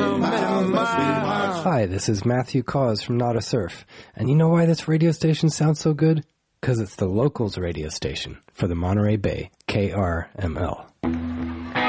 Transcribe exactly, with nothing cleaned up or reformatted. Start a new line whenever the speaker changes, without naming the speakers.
Hi, this is Matthew Cause from Not a Surf. And you know why this radio station sounds so good? Because it's the locals radio station for the Monterey Bay, K R M L.